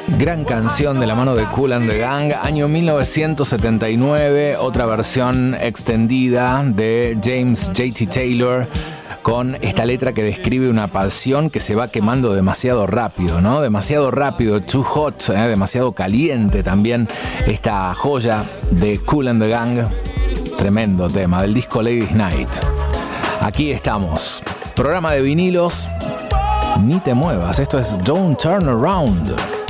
Gran canción de la mano de Kool and the Gang, año 1979, otra versión extendida de James J.T. Taylor, con esta letra que describe una pasión que se va quemando demasiado rápido, ¿no? Demasiado rápido, too hot, demasiado caliente también, esta joya de Kool and the Gang, tremendo tema del disco Ladies Night. Aquí estamos, programa de vinilos, ni te muevas, esto es Don't Turn Around.